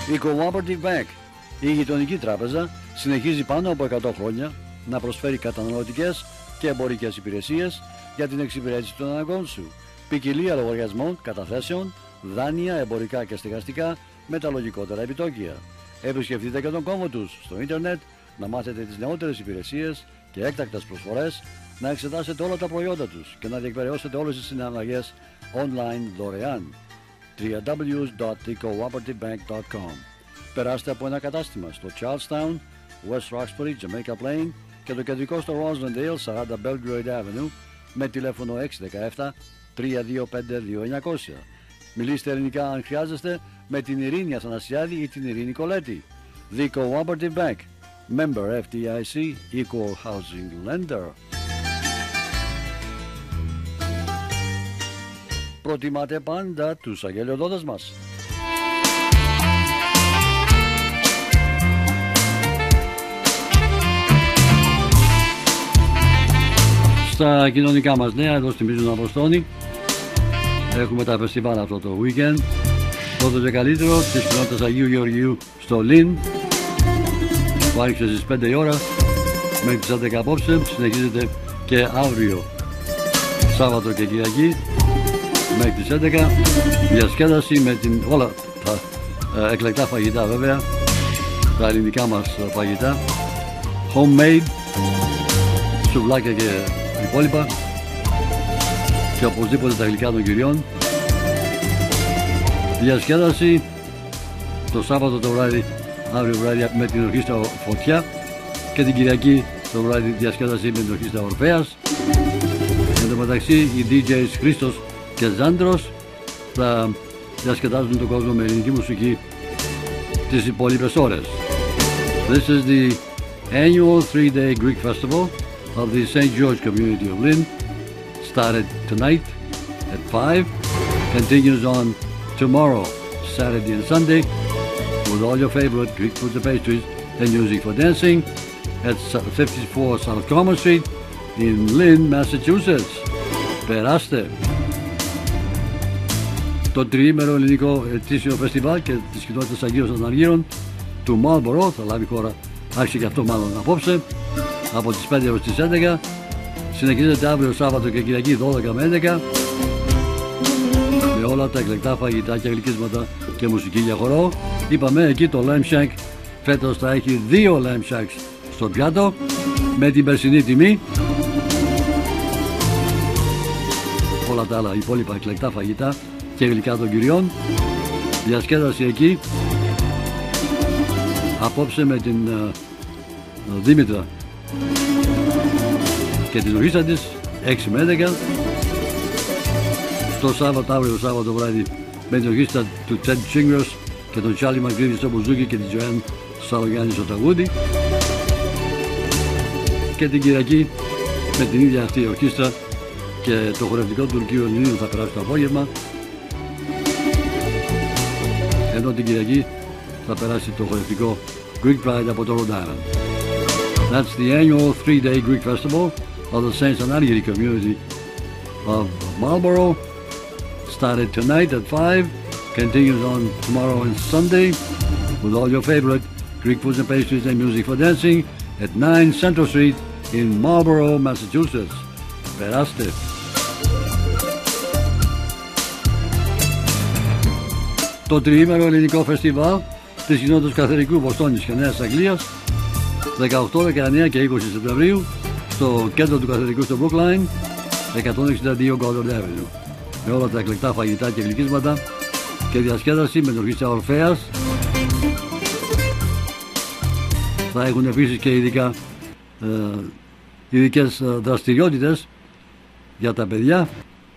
Η Cooperative Bank, η γειτονική τράπεζα, συνεχίζει πάνω από 100 χρόνια να προσφέρει καταναλωτικές και εμπορικές υπηρεσίες για την εξυπηρέτηση των αναγκών σου. Ποικιλία λογαριασμών, καταθέσεων, δάνεια, εμπορικά και στεγαστικά με τα λογικότερα επιτόκια. Επισκεφτείτε και τον κόμβο τους στο ίντερνετ να μάθετε τις νεότερες υπηρεσίες και έκτακτες προσφορές, να εξετάσετε όλα τα προϊόντα τους και να διεκπεραιώσετε όλες τις συναλλαγές online δωρεάν. www.thecooperativebank.com. Περάστε από ένα κατάστημα στο Charlestown, West Roxbury, Jamaica Plain και το κεντρικό στο Roslindale, 40 Belgrade Avenue με τηλέφωνο 617 325 2900. Μιλήστε ελληνικά αν χρειάζεστε με την Ειρήνη Αθανασιάδη ή την Ειρήνη Κολέτη. The Cooperative Bank, member FDIC, equal housing lender. Προτιμάτε πάντα τους αγγελιοδότες μας. Στα κοινωνικά μας νέα, εδώ στην Πίζουνα Αποστόνη, έχουμε τα φεστιβάλ αυτό το weekend. Πρώτο και καλύτερο της κοινότητας Αγίου Γεωργίου στο Λιν, που άρχισε στις 5 η ώρα μέχρι τις 11 απόψε. Συνεχίζεται και αύριο Σάββατο και Κυριακή μέχρι τις 11. Διασκέδαση με όλα τα εκλεκτά φαγητά, βέβαια, τα ελληνικά μας φαγητά, homemade, σουβλάκια και υπόλοιπα, και οπωσδήποτε τα γλυκά των κυριών. Διασκέδαση το Σάββατο το βράδυ, αύριο βράδυ, με την ορχήστρα Φωτιά, και την Κυριακή το βράδυ διασκέδαση με την ορχήστρα Ορφέας. Εν τω μεταξύ οι DJs Χρήστος και Ζάντρος θα διασκεδάζουν τον κόσμο με ελληνική μουσική τις υπόλοιπες ώρες. This is the annual 3-day Greek festival of the St. George community of Lynn. Started tonight at 5, continues on tomorrow, Saturday and Sunday, with all your favorite Greek foods and pastries and music for dancing at 54 South Commerce Street in Lynn, Massachusetts. Περάστε! Το τριήμερο ελληνικό ετήσιο φεστιβάλ και της κοινότητας Αγίων Αναργύρων του Marlborough θα λάβει χώρα, άρχισε και αυτό μάλλον απόψε, από τις 5 έως τις 11. Συνεχίζεται αύριο Σάββατο και Κυριακή 12 με 11 με όλα τα εκλεκτά φαγητά και γλυκίσματα και μουσική για χορό. Είπαμε εκεί το Lamb Shank φέτος θα έχει 2 Lamb Shanks στο πιάτο με την περσινή τιμή. Όλα τα άλλα υπόλοιπα εκλεκτά φαγητά και γλυκά των κυριών. Διασκέδαση εκεί απόψε με την Δήμητρα και την ορχήστρα της 6 με 11. Στο Σάββατο, αύριο Σάββατο βράδυ, με την ορχήστρα του Ted Chingros και τον Charlie McGreevy στο μπουζούκι και την Joanne Σαλογιάννη στο τραγούδι, και την Κυριακή με την ίδια αυτή η ορχήστρα και το χορευτικό του Λυκείου Ελληνίου θα περάσει το απόγευμα, ενώ την Κυριακή θα περάσει το χορευτικό Greek Pride από το Rhode Island. That's the annual 3-day Greek festival of the Saints Anargiri community of Marlborough. Started tonight at 5, continues on tomorrow and Sunday with all your favorite Greek foods and pastries and music for dancing at 9 Central Street in Marlborough, Massachusetts. Περάστε! Το τριήμερο ελληνικό φεστιβάλ της κοινότητας Καθερικού Βοστόνης και Νέας Αγγλίας 18, 19 και 20 Σεπτεμβρίου στο κέντρο του Καθερικού στο Brookline, 162 Goddard Avenue, με όλα τα εκλεκτά φαγητά και γλυκίσματα και διασκέδαση με την ορχήστρα Ορφέας. Θα έχουν επίσης και ειδικές δραστηριότητες για τα παιδιά.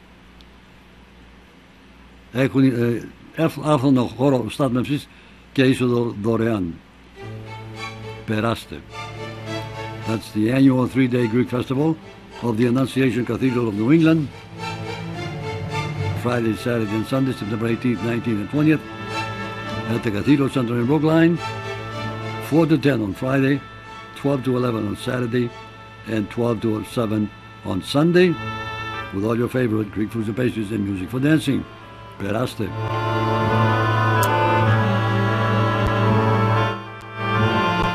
Έχουν άφθονο χώρο στάθμευσης και είσοδο δωρεάν. Περάστε! That's the annual 3-day Greek festival of the Annunciation Cathedral of New England, Friday, Saturday and Sunday, September 18th, 19th and 20th at the Cathedral Center in Brookline, 4 to 10 on Friday, 12 to 11 on Saturday and 12 to 7 on Sunday with all your favorite Greek foods and pastries and music for dancing. Περάστε!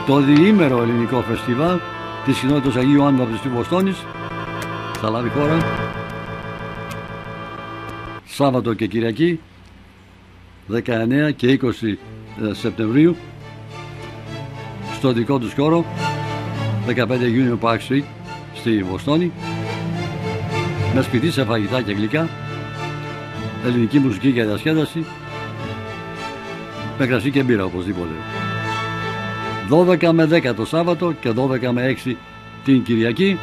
Το διήμερο ελληνικό φεστιβάλ της Κοινότητας Αγίου Άννου της Βοστόνης θα λάβει χώρα Σάββατο και Κυριακή 19 και 20 Σεπτεμβρίου στο δικό τους χώρο 15 Union Park Street στη Βοστόνη, με σπιτί σε φαγητά και γλυκά, ελληνική μουσική και διασκέδαση, με κρασί και μπύρα οπωσδήποτε. 12 με 10 το Σάββατο και 12 με 6 την Κυριακή.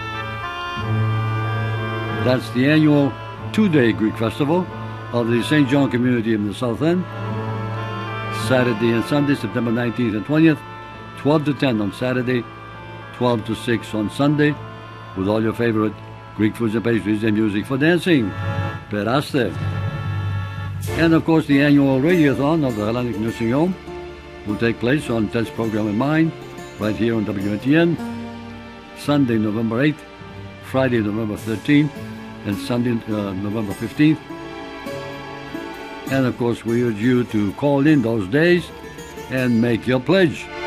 That's the annual two-day Greek festival of the St. John community in the South End. Saturday and Sunday, September 19th and 20th, 12 to 10 on Saturday, 12 to 6 on Sunday, with all your favorite Greek foods and pastries and music for dancing. Peraste. And of course, the annual radiothon of the Hellenic Nursing Home will take place on Ted's program in mind, right here on WNTN, Sunday, November 8th, Friday, November 13th, and Sunday, November 15th. And of course, we urge you to call in those days and make your pledge.